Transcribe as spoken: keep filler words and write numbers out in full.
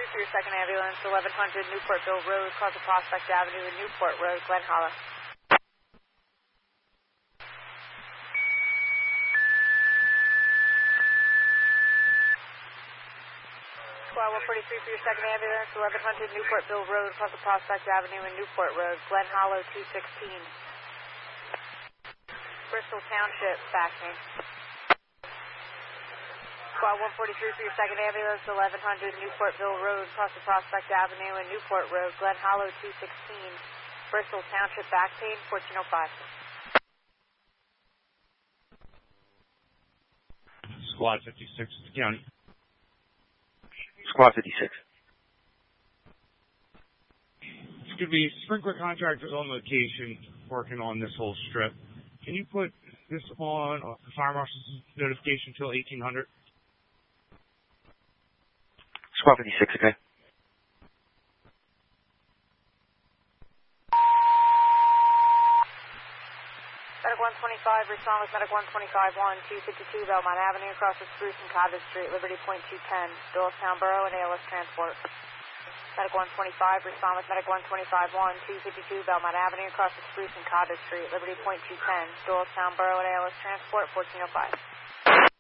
three for your second ambulance, eleven hundred Newportville Road, across the Prospect Avenue and Newport Road, Glen Hollow. Squad one forty-three for your second ambulance, eleven hundred Newportville Road, across the Prospect Avenue and Newport Road, Glen Hollow two sixteen. Bristol Township, backing. Squad one forty-three for your second ambulance, eleven hundred Newportville Road, across the Prospect Avenue and Newport Road, Glen Hollow two sixteen. Bristol Township, back pain, fourteen oh five. Squad fifty-six, county. Squad fifty-six. It's going to be sprinkler contractors on location working on this whole strip. Can you put this on uh, the fire marshal's notification until eighteen hundred? Squad fifty-six, okay. Medic one twenty-five, respond with Medic one twenty-five one, two fifty-two Belmont Avenue, across the Spruce and Cottage Street, Liberty Point two ten, Doylestown Borough and A L S Transport. Medic one twenty-five, respond with Medic one twenty-five one, two fifty-two Belmont Avenue, across the Spruce and Cottage Street, Liberty Point two ten, Doylestown Borough and A L S Transport, fourteen oh five.